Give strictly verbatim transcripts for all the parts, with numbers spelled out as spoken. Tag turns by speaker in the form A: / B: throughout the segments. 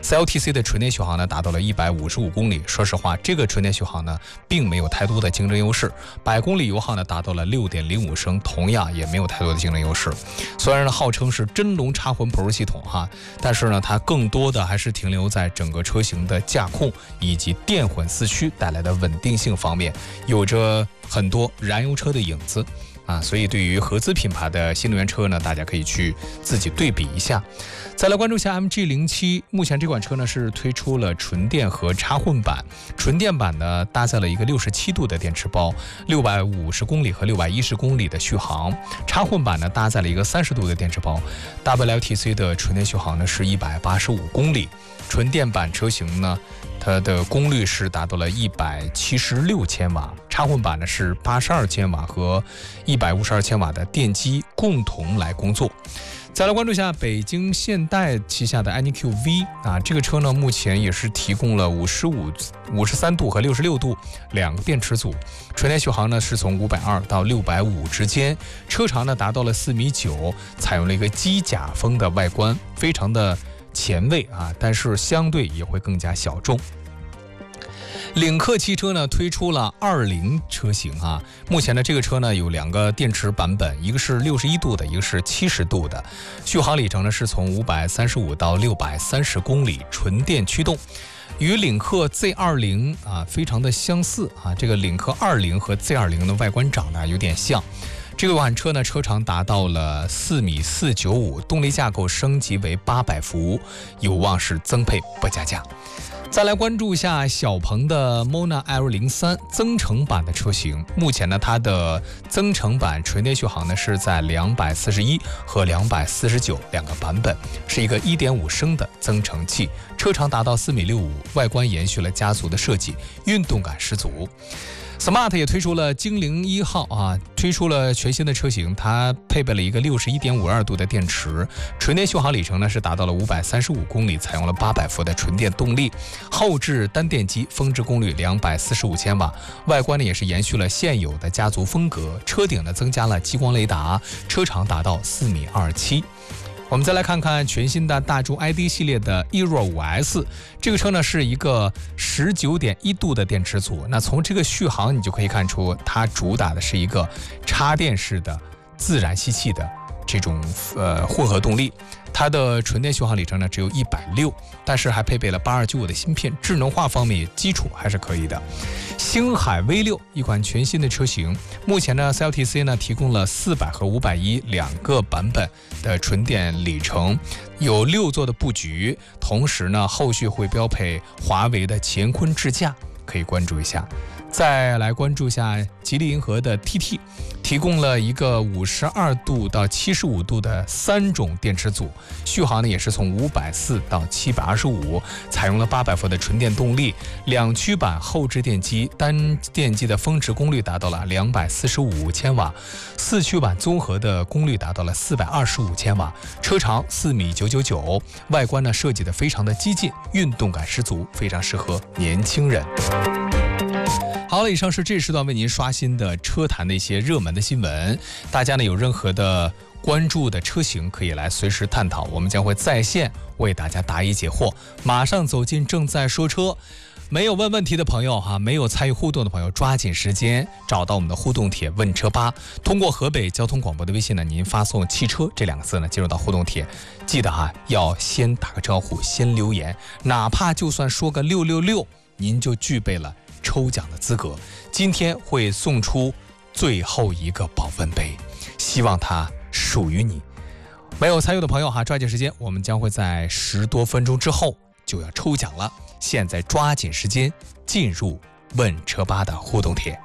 A: C L T C 的纯电续航呢达到了一百五十五公里。说实话，这个纯电续航呢并没有太多的竞争优势，百公里油耗呢达到了 六点零五升，同样也没有太多的竞争优势。虽然呢号称是真龙插混 Pro 系统哈，但是呢它更多的还是停留在整个车型的驾控以及电混四驱带来的稳定性方面，有着很多燃油车的影子啊，所以对于合资品牌的新能源车呢，大家可以去自己对比一下。再来关注一下 M G 零七， 目前这款车呢是推出了纯电和插混版。纯电版呢搭载了一个六十七度的电池包，六百五十公里和六百一十公里的续航。插混版呢搭载了一个三十度的电池包 ，W L T C 的纯电续航呢是一百八十五公里。纯电版车型呢，它的功率是达到了一百七十六千瓦，插混版呢是八十二千瓦和一百五十二千瓦的电机共同来工作。再来关注一下北京现代旗下的 I N Q V 啊，这个车呢目前也是提供了五十五、五十三度和六十六度两个电池组，纯电续航呢是从五百二到六百五之间，车长呢达到了四米九，采用了一个机甲风的外观，非常的前卫啊，但是相对也会更加小众。领克汽车呢推出了二零车型啊，目前呢这个车呢有两个电池版本，一个是六十一度的，一个是七十度的，续航里程呢是从五百三十五到六百三十公里，纯电驱动。与领克 Z 二十 啊非常的相似啊，这个领克二十和 Z 二十 的外观长得有点像。这款车呢车长达到了四米四九五，动力架构升级为八百伏，有望是增配不加价。再来关注一下小鹏的 Mona L 零三 增程版的车型，目前呢它的增程版纯电续航呢是在两百四十一和两百四十九两个版本，是一个 一点五升的增程器，车长达到四米六五，外观延续了家族的设计，运动感十足。Smart 也推出了精灵一号啊，推出了全新的车型，它配备了一个 六十一点五二度的电池，纯电续航里程呢是达到了五百三十五公里，采用了八百伏的纯电动力，后置单电机，峰值功率两百四十五千瓦，外观呢也是延续了现有的家族风格，车顶呢增加了激光雷达，车长达到四米二七。我们再来看看全新的大众 I D 系列的 E R O 五 S， 这个车呢是一个 十九点一度的电池组，那从这个续航你就可以看出它主打的是一个插电式的自然吸气的这种呃混合动力，它的纯电续航里程呢只有一百六，但是还配备了八二九五的芯片，智能化方面基础还是可以的。星海 V 六 一款全新的车型，目前呢 C L T C 呢提供了四百和五百一两个版本的纯电里程，有六座的布局，同时呢后续会标配华为的乾坤智驾，可以关注一下。再来关注一下吉利银河的 T T， 提供了一个五十二度到七十五度的三种电池组，续航呢也是从五百四到七百二十五，采用了八百伏的纯电动力，两驱版后置电机，单电机的峰值功率达到了两百四十五千瓦，四驱版综合的功率达到了四百二十五千瓦，车长四米九九九，外观呢设计的非常的激进，运动感十足，非常适合年轻人。好了，以上是这时段为您刷新的车坛的一些热门的新闻，大家呢有任何的关注的车型可以来随时探讨，我们将会在线为大家答疑解惑。马上走进正在说车，没有问问题的朋友哈，没有参与互动的朋友，抓紧时间找到我们的互动帖问车吧，通过河北交通广播的微信呢，您发送汽车这两个字呢进入到互动帖，记得哈要先打个招呼，先留言，哪怕就算说个六六六，您就具备了抽奖的资格。今天会送出最后一个保温杯，希望它属于你。没有参与的朋友哈，抓紧时间，我们将会在十多分钟之后就要抽奖了。现在抓紧时间进入问车吧的互动帖。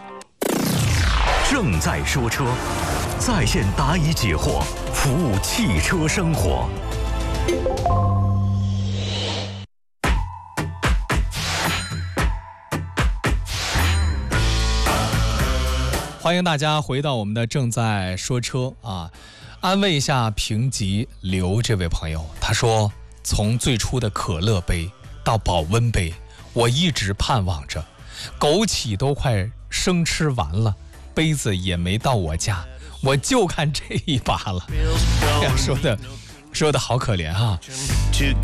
B: 正在说车，在线答疑解惑，服务汽车生活。
A: 欢迎大家回到我们的正在说车啊，安慰一下评级刘这位朋友，他说从最初的可乐杯到保温杯，我一直盼望着，枸杞都快生吃完了，杯子也没到我家，我就看这一把了。哎呀，说的说的好可怜啊。